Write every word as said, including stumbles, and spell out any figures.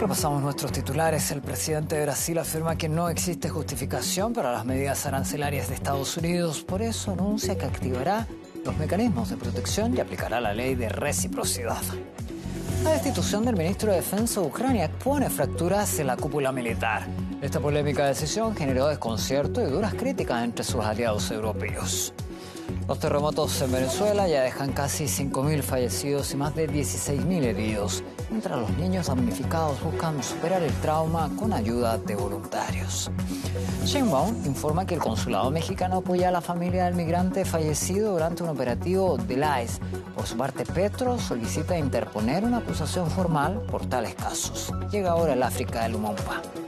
Repasamos nuestros titulares. El presidente de Brasil afirma que no existe justificación para las medidas arancelarias de Estados Unidos. Por eso anuncia que activará los mecanismos de protección y aplicará la ley de reciprocidad. La destitución del ministro de Defensa de Ucrania pone fracturas en la cúpula militar. Esta polémica decisión generó desconcierto y duras críticas entre sus aliados europeos. Los terremotos en Venezuela ya dejan casi cinco mil fallecidos y más de dieciséis mil heridos, mientras los niños damnificados buscan superar el trauma con ayuda de voluntarios. Sheinbaum informa que el consulado mexicano apoya a la familia del migrante fallecido durante un operativo del I C E. Por su parte, Petro solicita interponer una acusación formal por tales casos. Llega ahora el África de Lumumba.